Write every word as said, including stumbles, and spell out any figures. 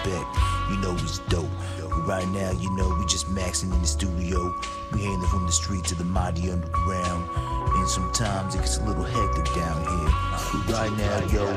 respect, you know it's dope. But right now, you know, we just maxing in the studio. We hailing from the street to the mighty underground. And sometimes it gets a little hectic down here. But right now, yo,